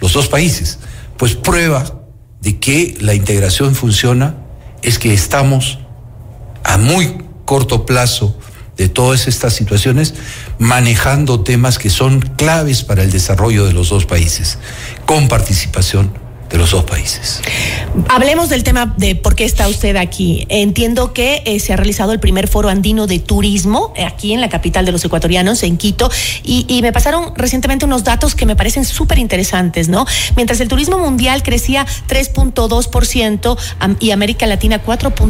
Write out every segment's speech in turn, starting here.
los dos países. Pues prueba de que la integración funciona es que estamos a muy corto plazo de todas estas situaciones, manejando temas que son claves para el desarrollo de los dos países, con participación de los dos países. Hablemos del tema de por qué está usted aquí. Entiendo que se ha realizado el primer foro andino de turismo aquí en la capital de los ecuatorianos, en Quito, y me pasaron recientemente unos datos que me parecen súper interesantes, ¿no? Mientras el turismo mundial crecía 3.2% y América Latina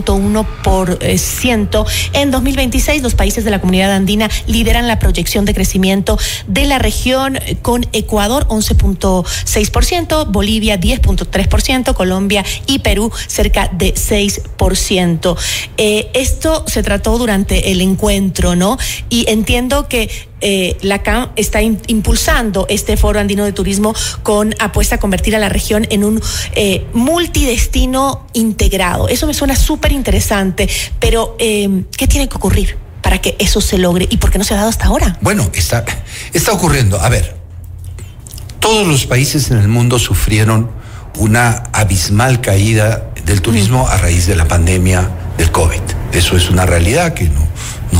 4.1%, en 2026 los países de la comunidad andina lideran la proyección de crecimiento de la región, con Ecuador 11.6%, Bolivia 10.3%, Colombia y Perú cerca de 6%. Esto se trató durante el encuentro, ¿no? Y entiendo que la CAM está impulsando este foro andino de turismo con apuesta a convertir a la región en un multidestino integrado. Eso me suena súper interesante, pero ¿qué tiene que ocurrir para que eso se logre y por qué no se ha dado hasta ahora? Bueno, está ocurriendo. A ver, todos los países en el mundo sufrieron una abismal caída del turismo a raíz de la pandemia del COVID. Eso es una realidad que no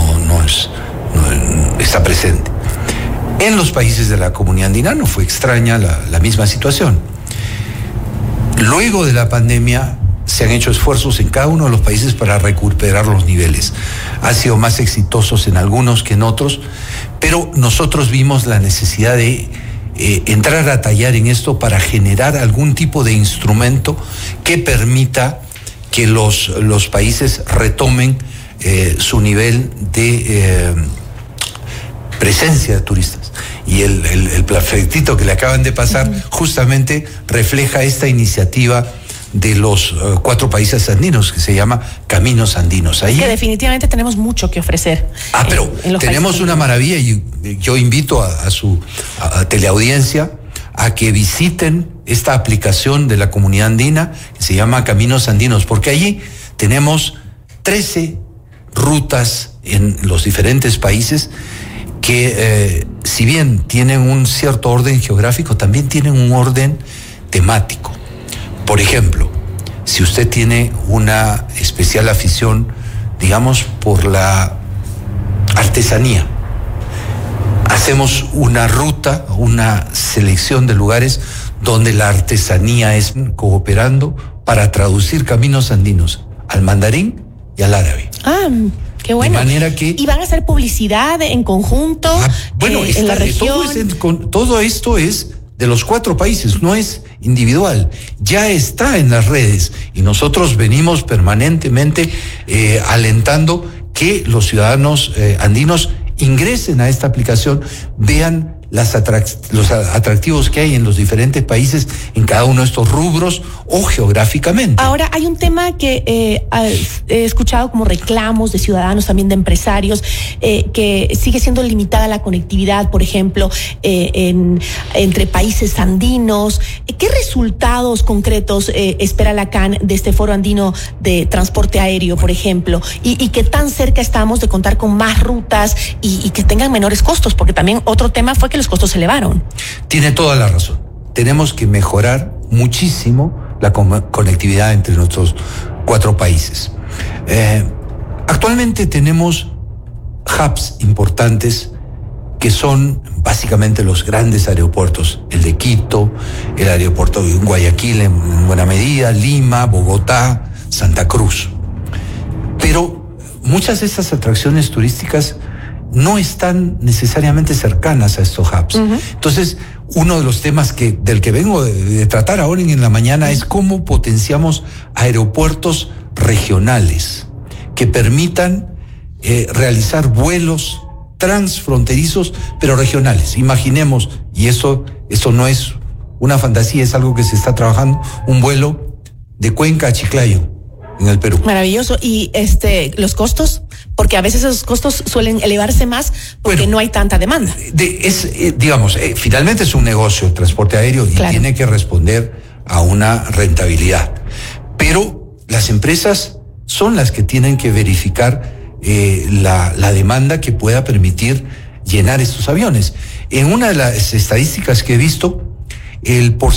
está presente. En los países de la comunidad andina no fue extraña la misma situación. Luego de la pandemia se han hecho esfuerzos en cada uno de los países para recuperar los niveles. Han sido más exitosos en algunos que en otros, pero nosotros vimos la necesidad de entrar a tallar en esto para generar algún tipo de instrumento que permita que los países retomen su nivel de presencia de turistas. Y el perfectito que le acaban de pasar justamente refleja esta iniciativa de los 4 países andinos, que se llama Caminos Andinos. Ahí, que definitivamente tenemos mucho que ofrecer. Pero tenemos una maravilla, y yo invito a su teleaudiencia a que visiten esta aplicación de la comunidad andina que se llama Caminos Andinos, porque allí tenemos 13 rutas en los diferentes países que si bien tienen un cierto orden geográfico, también tienen un orden temático. Por ejemplo, si usted tiene una especial afición, digamos, por la artesanía, hacemos una ruta, una selección de lugares donde la artesanía es cooperando para traducir Caminos Andinos al mandarín y al árabe. Qué bueno. De manera que... ¿Y van a hacer publicidad en conjunto en la región? Todo esto es de los 4 países, no es individual, ya está en las redes, y nosotros venimos permanentemente alentando que los ciudadanos andinos ingresen a esta aplicación, vean los atractivos que hay en los diferentes países en cada uno de estos rubros o geográficamente. Ahora, hay un tema que he escuchado como reclamos de ciudadanos, también de empresarios, que sigue siendo limitada la conectividad, por ejemplo, entre países andinos. ¿Qué resultados concretos espera la CAN de este foro andino de transporte aéreo, por ejemplo? ¿Y qué tan cerca estamos de contar con más rutas y que tengan menores costos? Porque también otro tema fue que los costos se elevaron. Tiene toda la razón. Tenemos que mejorar muchísimo la conectividad entre nuestros 4 países. Actualmente tenemos hubs importantes que son básicamente los grandes aeropuertos, el de Quito, el aeropuerto de Guayaquil en buena medida, Lima, Bogotá, Santa Cruz. Pero muchas de estas atracciones turísticas no están necesariamente cercanas a estos hubs. Entonces, uno de los temas del que vengo de tratar ahora en la mañana es cómo potenciamos aeropuertos regionales que permitan realizar vuelos transfronterizos, pero regionales. Imaginemos, y eso no es una fantasía, es algo que se está trabajando, un vuelo de Cuenca a Chiclayo, en el Perú. Maravilloso. ¿Y los costos? Porque a veces esos costos suelen elevarse más porque no hay tanta demanda. Finalmente es un negocio el transporte aéreo y tiene que responder a una rentabilidad. Pero las empresas son las que tienen que verificar la demanda que pueda permitir llenar estos aviones. En una de las estadísticas que he visto, el porcentaje